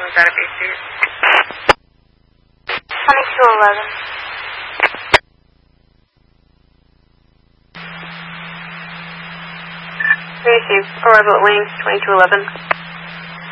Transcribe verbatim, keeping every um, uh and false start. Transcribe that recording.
database, please. twenty-two eleven. Received. Arrival at wings, twenty-two eleven.